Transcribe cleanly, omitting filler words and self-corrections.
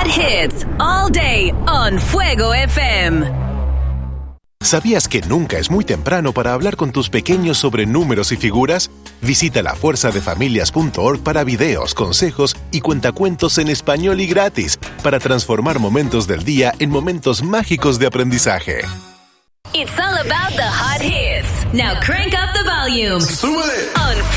hot hits all day on Fuego FM. ¿Sabías que nunca es muy temprano para hablar con tus pequeños sobre números y figuras? Visita lafuerzadefamilias.org para videos, consejos y cuentacuentos en español y gratis para transformar momentos del día en momentos mágicos de aprendizaje. It's all about the hot hits. Now crank up the volume. ¡Súbele! On